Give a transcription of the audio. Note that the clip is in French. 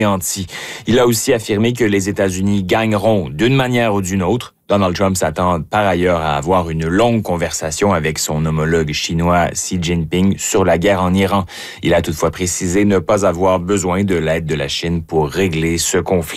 Il a aussi affirmé que les États-Unis gagneront d'une manière ou d'une autre. Donald Trump s'attend par ailleurs à avoir une longue conversation avec son homologue chinois Xi Jinping sur la guerre en Iran. Il a toutefois précisé ne pas avoir besoin de l'aide de la Chine pour régler ce conflit.